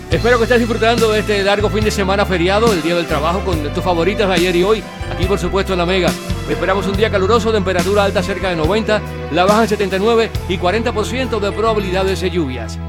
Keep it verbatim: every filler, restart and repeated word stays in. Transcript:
Espero que estés disfrutando de este largo fin de semana feriado, el Día del Trabajo, con tus favoritas de ayer y hoy, aquí por supuesto en La Mega. Esperamos un día caluroso, temperatura alta cerca de noventa, la baja en setenta y nueve y cuarenta por ciento de probabilidades de lluvias.